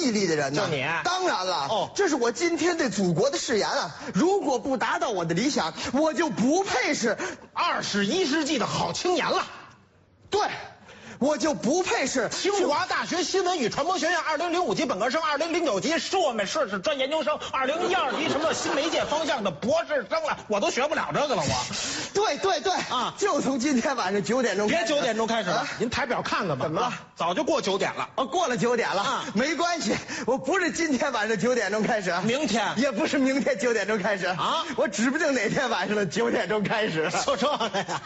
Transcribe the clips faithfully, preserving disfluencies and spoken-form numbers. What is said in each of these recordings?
毅力的人呢？ 就你？ 当然了。 哦， 这是我今天对祖国的誓言啊！如果不达到我的理想，我就不配是二十一世纪的好青年了。 对。我就不配是清华大学新闻与传播学院二零零五级本科生，二零零九级硕美硕士专研究生，二零一二级什么新媒介方向的博士生了，我都学不了这个了，我。 对对对啊， 就从今天晚上九点钟， 别九点钟开始了， 啊、 您台表看看吧。 怎么了？ 早就过九点了。 哦，过了九点了啊，没关系，我不是今天晚上九点钟开始， 明天也不是明天九点钟开始啊，我指不定哪天晚上的九点钟开始。 就这个呀。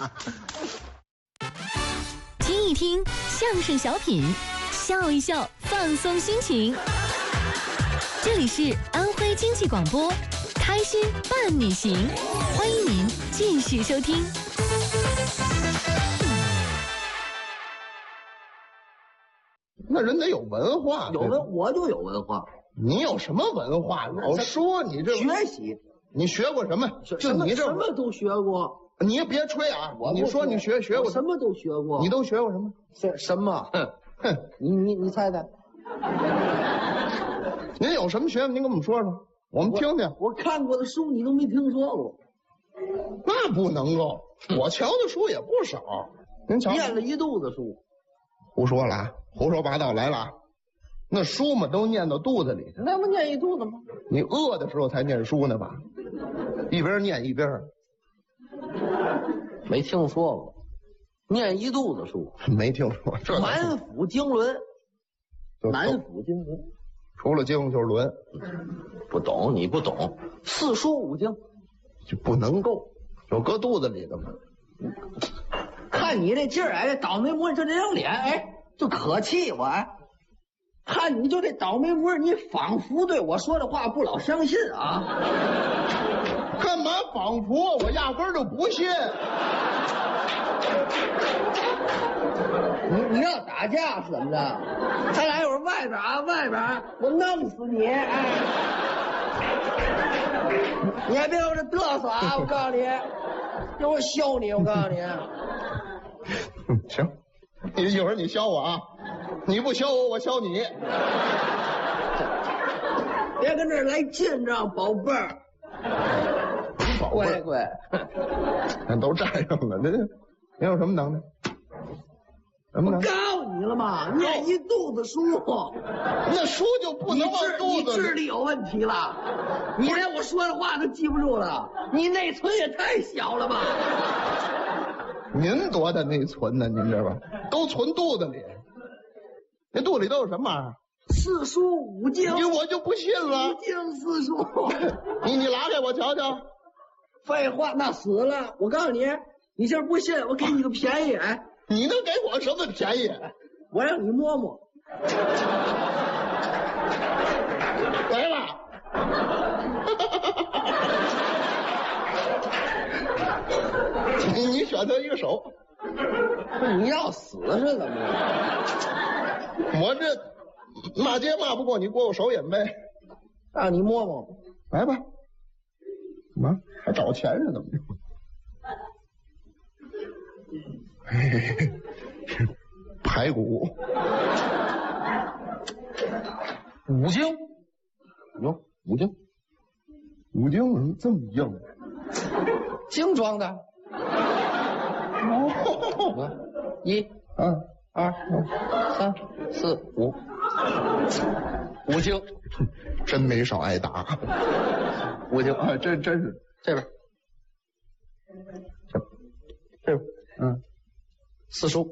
听一听相声小品，笑一笑，放松心情。这里是安徽经济广播，开心伴你行，欢迎您继续收听。 那人得有文化， 有文我就有文化。 你有什么文化？老说你这学习， 你学过什么？就你这什么都学过。 你也别吹啊！ 我你说你学学过什么都学过， 你都学过什么？ 什什么？ 哼哼， 你你你猜猜？ 您有什么学问？您跟我们说说，我们听听。 我看过的书你都没听说过， 那不能够。我瞧的书也不少，您瞧。 念了一肚子书。 胡说了啊！胡说八道来了啊！那书嘛都念到肚子里， 那不念一肚子吗？ 你饿的时候才念书呢吧？一边念一边。 没听说过，念一肚子书， 没听说。这满腹经纶，满腹经纶， 除了经就是纶。 不懂，你不懂，四书五经就不能够，有搁肚子里的吗？ 看你这劲儿，哎，倒霉模就这张脸，哎，就可气我。哎，看你就这倒霉模，你仿佛对我说的话不老相信啊。 干嘛仿佛？我压根儿就不信。 你你要打架是怎么着？咱俩一会儿外边啊，外边我弄死你！哎，你还别搁这嘚瑟啊！我告诉你，一会儿削你！我告诉你。 行，你一会儿你削我啊！你不削我，我削你。 别跟这儿来劲仗，宝贝儿。乖乖， 那都占上了。那你有什么能耐？什么能耐？ 我告诉你了嘛，念一肚子书， 那书就不能往肚子里。 你智力有问题了，你连我说的话都记不住了，你内存也太小了吧？ 您多大内存呢？您这吧，都存肚子里。那肚子里都有什么玩意儿？ 四书五经。 你我就不信了。 五经四书。 你你拿给我瞧瞧。 废话，那死了！我告诉你，你这不信，我给你个便宜。哎， 你能给我什么便宜？ 我让你摸摸。 来了。你你选择一个手。 你要死是怎么着？ 我这骂街骂不过你，过我手瘾呗。 让你摸摸。 来吧。什么？还找钱是怎么着？嘿，排骨， 五经， 哟，五经，五经怎么这么硬？ 精装的。 哦， 一， 嗯， 二，三，四，五，五经， 真没少挨打。 五经啊，真真是这边， 这这边， 嗯， 四书，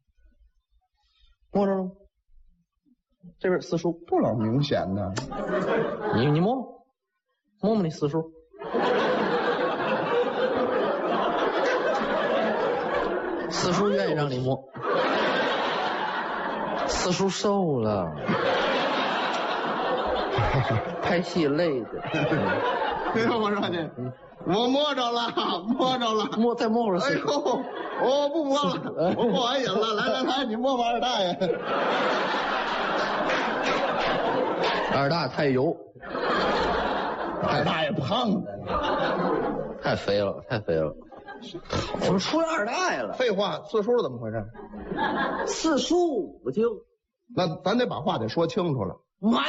摸着了吗？这边四书， 不老明显呢。 你你摸摸，摸摸你四书。四叔愿意让你摸，四叔瘦了，拍戏累的。 哎呦，我说你，我摸着了，摸着了， 摸再摸会儿。 哎呦，我不摸了，我过完瘾了。来来来，你摸摸二大爷。 二大太油， 二大爷胖的， 太肥了，太肥了。怎么出二大爷了？ 废话，四叔怎么回事？ 四书五经， 那咱得把话得说清楚了。 满